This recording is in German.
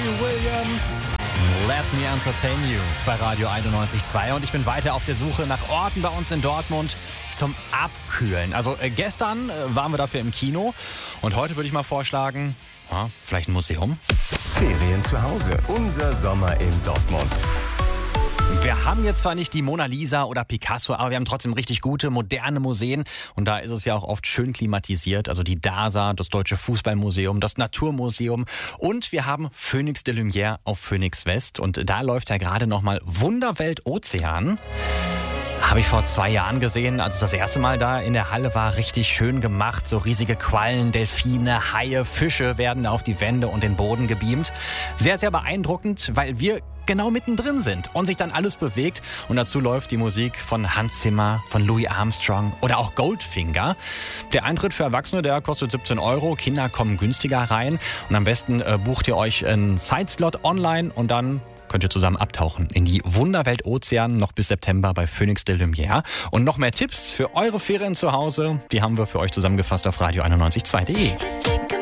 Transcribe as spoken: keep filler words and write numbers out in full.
Williams. Let me entertain you bei Radio einundneunzig Komma zwei. Und ich bin weiter auf der Suche nach Orten bei uns in Dortmund zum Abkühlen. Also äh, gestern äh, waren wir dafür im Kino und heute würde ich mal vorschlagen, ja, vielleicht ein Museum. Ferien zu Hause. Unser Sommer in Dortmund. Wir haben jetzt zwar nicht die Mona Lisa oder Picasso, aber wir haben trotzdem richtig gute, moderne Museen. Und da ist es ja auch oft schön klimatisiert. Also die DASA, das Deutsche Fußballmuseum, das Naturmuseum. Und wir haben Phoenix de Lumière auf Phoenix West. Und da läuft ja gerade nochmal Wunderwelt Ozean. Habe ich vor zwei Jahren gesehen, als ich das erste Mal da in der Halle war. Richtig schön gemacht. So riesige Quallen, Delfine, Haie, Fische werden auf die Wände und den Boden gebeamt. Sehr, sehr beeindruckend, weil wir genau mittendrin sind und sich dann alles bewegt. Und dazu läuft die Musik von Hans Zimmer, von Louis Armstrong oder auch Goldfinger. Der Eintritt für Erwachsene, der kostet siebzehn Euro. Kinder kommen günstiger rein. Und am besten äh, bucht ihr euch einen Zeitslot online und dann könnt ihr zusammen abtauchen in die Wunderwelt Ozean noch bis September bei Phoenix de Lumière. Und noch mehr Tipps für eure Ferien zu Hause, die haben wir für euch zusammengefasst auf radio einundneunzig Komma zwei punkt de.